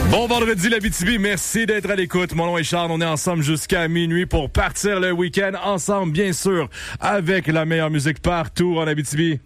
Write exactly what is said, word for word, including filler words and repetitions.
Bon vendredi l'Abitibi, merci d'être à l'écoute. Mon nom est Charles, on est ensemble jusqu'à minuit pour partir le week-end ensemble, bien sûr, avec la meilleure musique partout en Abitibi.